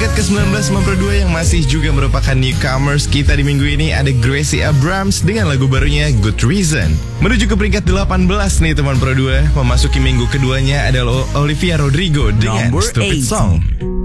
peringkat ke-19 Mempro 2 yang masih juga merupakan newcomers kita di minggu ini ada Gracie Abrams dengan lagu barunya Good Reason. Menuju ke peringkat 18 nih teman Pro 2, memasuki minggu keduanya adalah Olivia Rodrigo dengan Number Stupid 8. Song.